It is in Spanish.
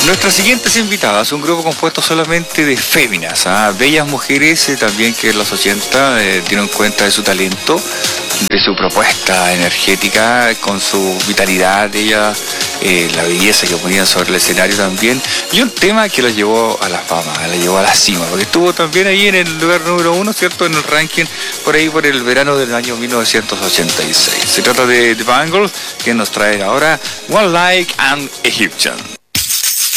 Nuestras siguientes invitadas, un grupo compuesto solamente de féminas, bellas mujeres también que en los 80 dieron cuenta de su talento, de su propuesta energética, con su vitalidad de ellas, la belleza que ponían sobre el escenario también, y un tema que los llevó a la fama, la llevó a la cima, porque estuvo también ahí en el lugar número 1, ¿cierto?, en el ranking, por ahí por el verano del año 1986. Se trata de The Bangles, que nos trae ahora One Like an Egyptian.